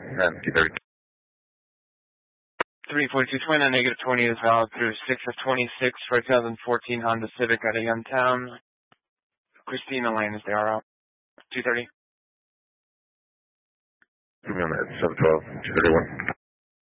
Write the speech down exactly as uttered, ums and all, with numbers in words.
and two thirty. three forty-two twenty, negative twenty is valid through six of twenty-six for a two thousand fourteen Honda Civic out of Youngtown. Christina Lane is the R O. two thirty. Give me on that, seven twelve, two thirty-one.